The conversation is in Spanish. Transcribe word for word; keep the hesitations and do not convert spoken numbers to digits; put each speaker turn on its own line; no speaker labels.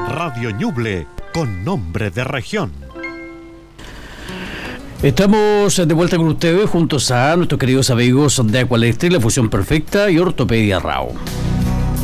Radio Ñuble, con nombre de región.
Estamos de vuelta con ustedes juntos a nuestros queridos amigos de Aqualextra y la Fusión Perfecta y Ortopedia Rao.